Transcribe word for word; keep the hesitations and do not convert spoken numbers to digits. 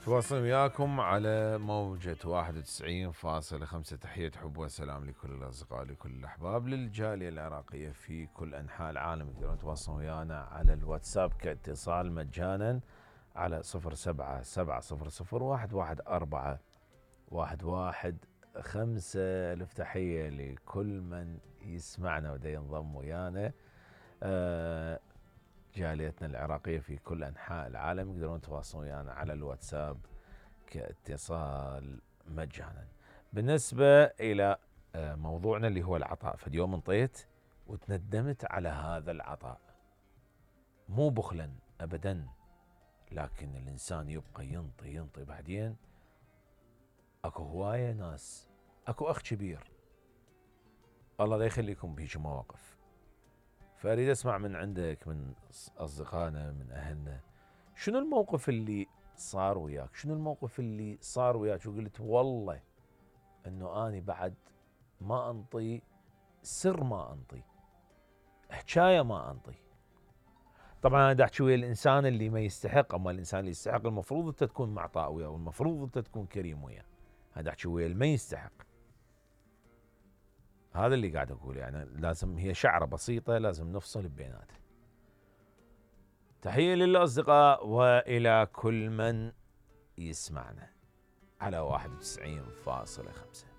تواصل وياكم على موجة واحد وتسعين فاصلة خمسة. تحية حب وسلام لكل الأصدقاء لكل الأحباب للجالية العراقية في كل أنحاء العالم. تقدرون تواصلون ويانا على الواتساب كاتصال مجانا على صفر سبعة سبعة صفر صفر واحد واحد أربعة واحد واحد خمسة. ألف تحية لكل من يسمعنا ودا ينضم ويانا. آه جاليتنا العراقية في كل أنحاء العالم يقدرون يتواصلون ويانا على الواتساب كاتصال مجانا. بالنسبة إلى موضوعنا اللي هو العطاء، فاليوم انطيت وتندمت على هذا العطاء، مو بخلا أبدا، لكن الإنسان يبقى ينطي ينطي بعدين أكو هواية ناس، أكو أخ كبير الله لا يخليكم بهيج مواقف. فأريد أسمع من عندك، من أصدقائنا، من أهلنا، شنو الموقف اللي صار وياك؟ شنو الموقف اللي صار وياك وقلت والله أنه أني بعد ما أنطي، سر ما أنطي، حكاية ما أنطي. طبعا أنا دا أحكي ويا الإنسان اللي ما يستحق، أما الإنسان اللي يستحق المفروض أنت تكون معطاء وياه، والمفروض أنت تكون كريم وياه. هذا أحكي ويا اللي ما يستحق. هذا اللي قاعد أقول، يعني لازم هي شعرة بسيطة لازم نفصل بيناتها. تحية للأصدقاء وإلى كل من يسمعنا على واحد وتسعين فاصلة خمسة.